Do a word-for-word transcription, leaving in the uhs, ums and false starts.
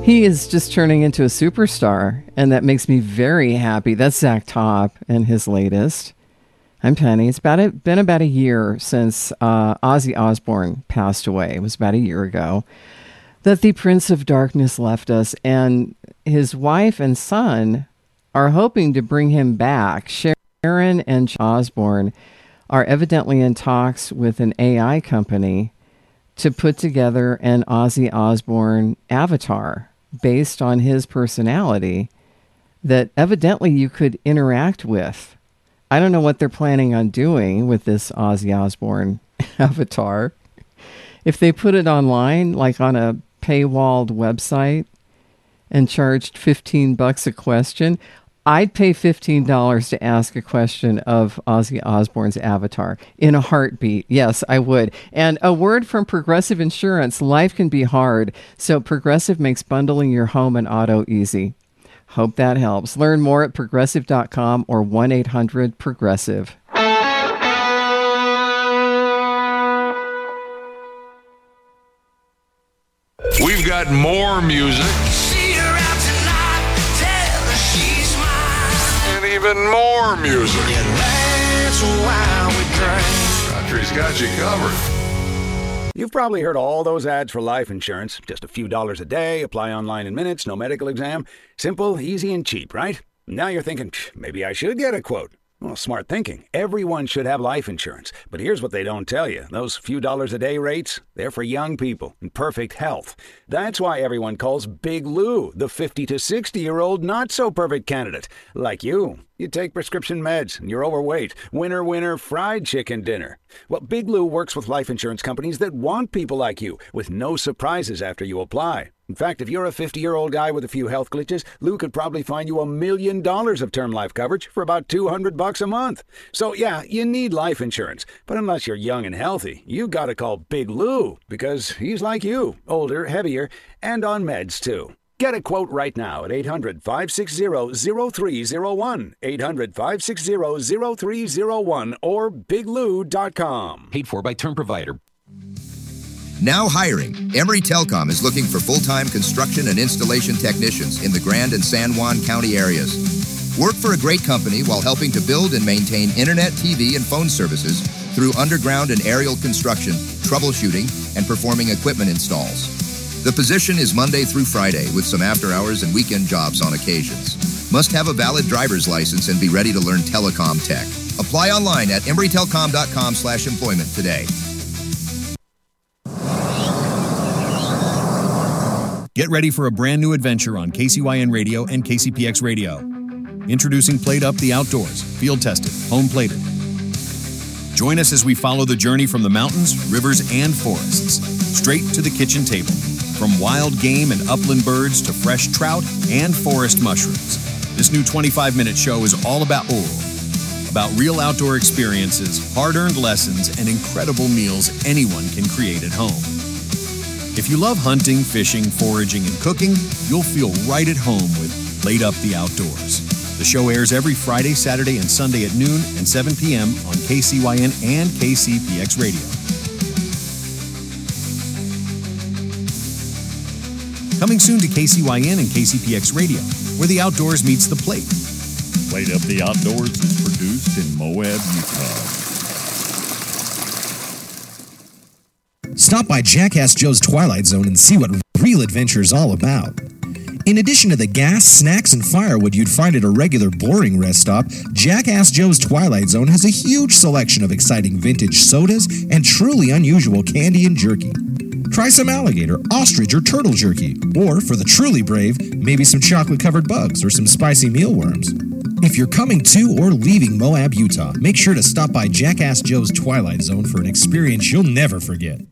He is just turning into a superstar, and that makes me very happy. That's Zach Top and his latest. I'm Penny. It's about a, been about a year since uh, Ozzy Osbourne passed away. It was about a year ago that the Prince of Darkness left us, and his wife and son are hoping to bring him back. Sharon and Osbourne are evidently in talks with an A I company to put together an Ozzy Osbourne avatar based on his personality that evidently you could interact with. I don't know what they're planning on doing with this Ozzy Osbourne avatar. If they put it online, like on a paywalled website, and charged fifteen bucks a question, I'd pay fifteen dollars to ask a question of Ozzy Osbourne's avatar in a heartbeat. Yes, I would. And a word from Progressive Insurance: life can be hard, so Progressive makes bundling your home and auto easy. Hope that helps. Learn more at progressive dot com or one eight hundred progressive. We've got more music. Even more music. Yeah, that's why we drink. Country's got you covered. You've probably heard all those ads for life insurance. Just a few dollars a day, apply online in minutes, no medical exam. Simple, easy, and cheap, right? Now you're thinking, maybe I should get a quote. Well, smart thinking. Everyone should have life insurance. But here's what they don't tell you. Those few dollars a day rates, they're for young people in perfect health. That's why everyone calls Big Lou the fifty to sixty-year-old not-so-perfect candidate. Like you. You take prescription meds and you're overweight. Winner, winner, fried chicken dinner. Well, Big Lou works with life insurance companies that want people like you, with no surprises after you apply. In fact, if you're a fifty-year-old guy with a few health glitches, Lou could probably find you a million dollars of term life coverage for about two hundred bucks a month. So yeah, you need life insurance. But unless you're young and healthy, you gotta call Big Lou, because he's like you, older, heavier, and on meds too. Get a quote right now at eight hundred, five six zero, zero three zero one, eight hundred, five six zero, zero three zero one, or big lou dot com. Paid for by term provider. Now hiring. Emory Telecom is looking for full-time construction and installation technicians in the Grand and San Juan County areas. Work for a great company while helping to build and maintain internet, T V, and phone services through underground and aerial construction, troubleshooting, and performing equipment installs. The position is Monday through Friday with some after-hours and weekend jobs on occasions. Must have a valid driver's license and be ready to learn telecom tech. Apply online at emory telecom dot com slash employment today. Get ready for a brand new adventure on K C Y N Radio and K C P X Radio. Introducing Plate Up the Outdoors, field tested, home plated. Join us as we follow the journey from the mountains, rivers, and forests, straight to the kitchen table. From wild game and upland birds to fresh trout and forest mushrooms. This new twenty-five minute show is all about oral, about real outdoor experiences, hard-earned lessons, and incredible meals anyone can create at home. If you love hunting, fishing, foraging, and cooking, you'll feel right at home with Plate Up the Outdoors. The show airs every Friday, Saturday, and Sunday at noon and seven p.m. on K C Y N and K C P X Radio. Coming soon to K C Y N and K C P X Radio, where the outdoors meets the plate. Plate Up the Outdoors is produced in Moab, Utah. Stop by Jackass Joe's Twilight Zone and see what real adventure is all about. In addition to the gas, snacks, and firewood you'd find at a regular boring rest stop, Jackass Joe's Twilight Zone has a huge selection of exciting vintage sodas and truly unusual candy and jerky. Try some alligator, ostrich, or turtle jerky. Or, for the truly brave, maybe some chocolate-covered bugs or some spicy mealworms. If you're coming to or leaving Moab, Utah, make sure to stop by Jackass Joe's Twilight Zone for an experience you'll never forget.